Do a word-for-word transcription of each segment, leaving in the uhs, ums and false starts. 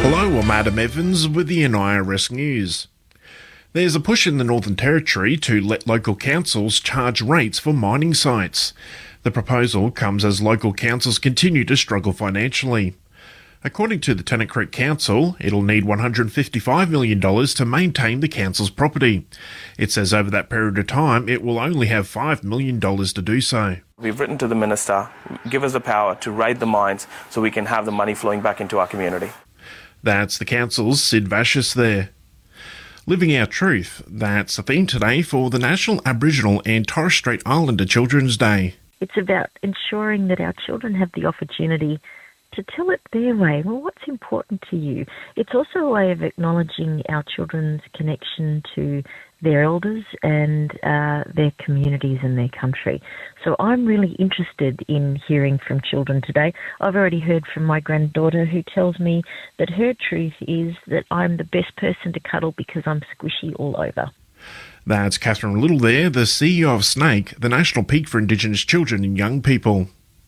Hello, I'm Adam Evans with the N I R S News. There's a push in the Northern Territory to let local councils charge rates for mining sites. The proposal comes as local councils continue to struggle financially. According to the Tennant Creek Council, it'll need one hundred fifty-five million dollars to maintain the council's property. It says over that period of time, it will only have five million dollars to do so. We've written to the Minister, give us the power to raid the mines so we can have the money flowing back into our community. That's the council's Sid Vashis there. Living Our Truth, that's the theme today for the National Aboriginal and Torres Strait Islander Children's Day. It's about ensuring that our children have the opportunity to tell it their way. Well, what's important to you? It's also a way of acknowledging our children's connection to their elders and uh, their communities and their country. So I'm really interested in hearing from children today. I've already heard from my granddaughter who tells me that her truth is that I'm the best person to cuddle because I'm squishy all over. That's Catherine Little there, the C E O of SNAICC, the National Peak for Indigenous Children and Young People.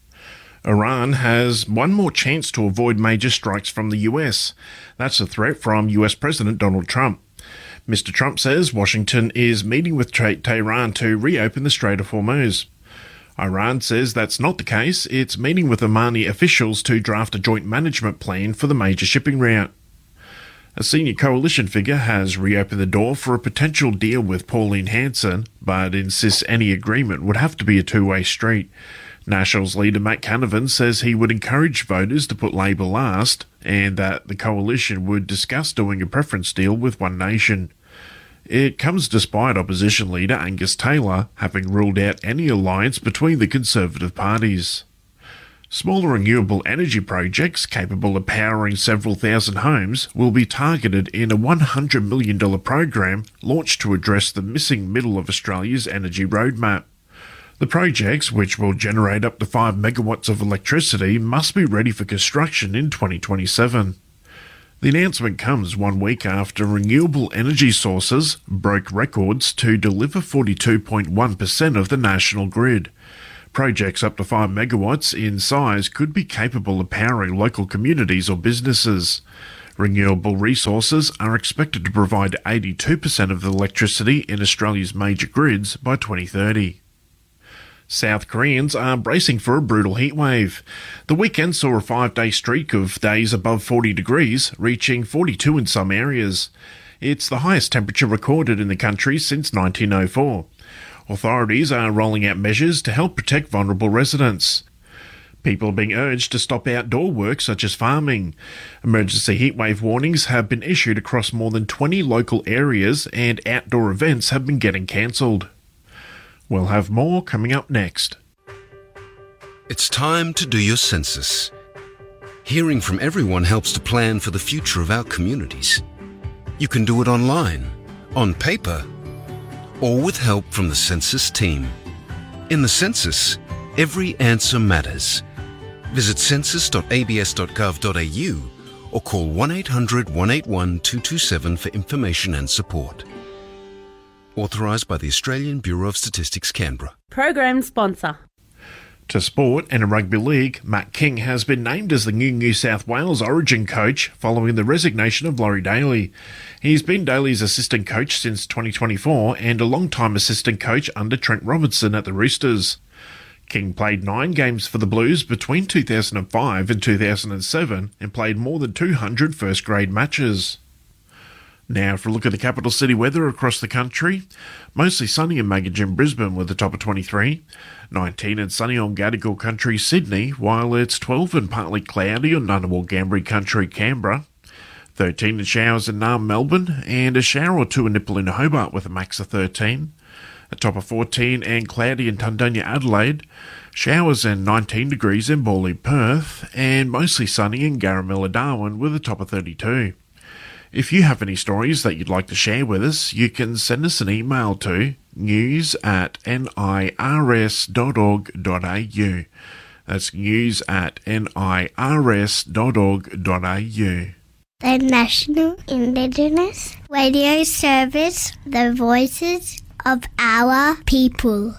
Iran has one more chance to avoid major strikes from the U S. That's a threat from U S President Donald Trump. Mister Trump says Washington is meeting with Tehran to reopen the Strait of Hormuz. Iran says that's not the case. It's meeting with Omani officials to draft a joint management plan for the major shipping route. A senior coalition figure has reopened the door for a potential deal with Pauline Hanson, but insists any agreement would have to be a two-way street. Nationals leader Matt Canavan says he would encourage voters to put Labor last and that the coalition would discuss doing a preference deal with One Nation. It comes despite opposition leader Angus Taylor having ruled out any alliance between the Conservative parties. Smaller renewable energy projects capable of powering several thousand homes will be targeted in a one hundred million dollars program launched to address the missing middle of Australia's energy roadmap. The projects, which will generate up to five megawatts of electricity, must be ready for construction in twenty twenty-seven. The announcement comes one week after renewable energy sources broke records to deliver forty-two point one percent of the national grid. Projects up to five megawatts in size could be capable of powering local communities or businesses. Renewable resources are expected to provide eighty-two percent of the electricity in Australia's major grids by twenty thirty. South Koreans are bracing for a brutal heatwave. The weekend saw a five-day streak of days above forty degrees, reaching forty-two in some areas. It's the highest temperature recorded in the country since nineteen oh four. Authorities are rolling out measures to help protect vulnerable residents. People are being urged to stop outdoor work such as farming. Emergency heatwave warnings have been issued across more than twenty local areas and outdoor events have been getting cancelled. We'll have more coming up next. It's time to do your census. Hearing from everyone helps to plan for the future of our communities. You can do it online, on paper, or with help from the census team. In the census, every answer matters. Visit census dot a b s dot gov dot a u or call one eight hundred, one eight one, two two seven for information and support. Authorised by the Australian Bureau of Statistics, Canberra. Program sponsor. To sport and a rugby league, Matt King has been named as the new New South Wales Origin coach following the resignation of Laurie Daly. He's been Daly's assistant coach since twenty twenty-four and a long-time assistant coach under Trent Robinson at the Roosters. King played nine games for the Blues between two thousand five and two thousand seven and played more than two hundred first-grade matches. Now for a look at the capital city weather across the country. Mostly sunny in Magogin, Brisbane with a top of twenty-three. nineteen and sunny on Gadigal Country, Sydney, while it's twelve and partly cloudy on Ngunnawal Gambri Country, Canberra. thirteen and showers in Naarm, Melbourne, and a shower or two in Nipaluna, Hobart with a max of thirteen. A top of fourteen and cloudy in Tundunya, Adelaide. Showers and nineteen degrees in Bawley, Perth, and mostly sunny in Garamilla, Darwin with a top of thirty-two. If you have any stories that you'd like to share with us, you can send us an email to news at nirs dot org dot a u. That's news at nirs dot org dot a u. The National Indigenous Radio Service, the voices of our people.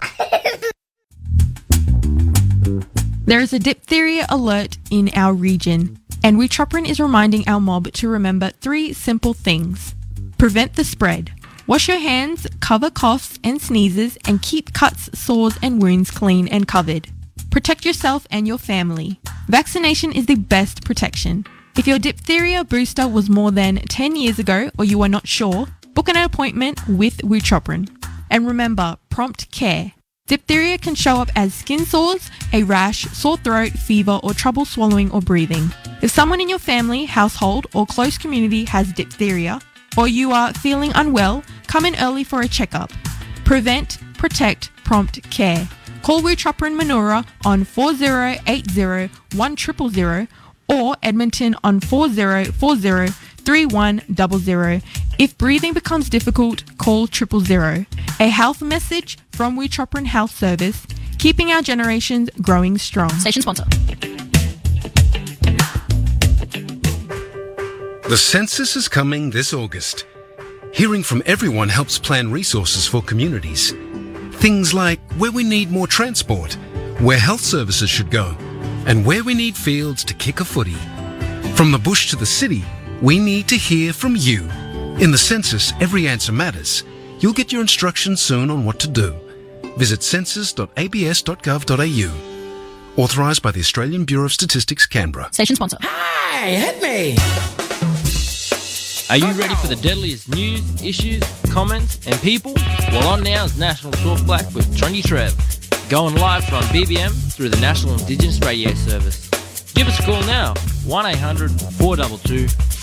There is a diphtheria alert in our region. And Witroprin is reminding our mob to remember three simple things. Prevent the spread. Wash your hands, cover coughs and sneezes, and keep cuts, sores and wounds clean and covered. Protect yourself and your family. Vaccination is the best protection. If your diphtheria booster was more than ten years ago or you are not sure, book an appointment with Witroprin. And remember, prompt care. Diphtheria can show up as skin sores, a rash, sore throat, fever, or trouble swallowing or breathing. If someone in your family, household, or close community has diphtheria, or you are feeling unwell, come in early for a checkup. Prevent, protect, prompt care. Call Witroprin Manoora on four zero eight zero one zero zero zero or Edmonton on four zero four zero three one zero zero. If breathing becomes difficult, call triple zero. A health message from Witroprin Health Service, keeping our generations growing strong. Station sponsor. The census is coming this August. Hearing from everyone helps plan resources for communities. Things like where we need more transport, where health services should go, and where we need fields to kick a footy. From the bush to the city, we need to hear from you. In the census, every answer matters. You'll get your instructions soon on what to do. Visit census dot a b s dot gov dot a u. Authorised by the Australian Bureau of Statistics, Canberra. Station sponsor. Hey, hit me! Are you ready for the deadliest news, issues, comments, and people? Well, on now is National Talk Black with Trendy Trev, going live from B B M through the National Indigenous Radio Service. Give us a call now, one eight hundred four two two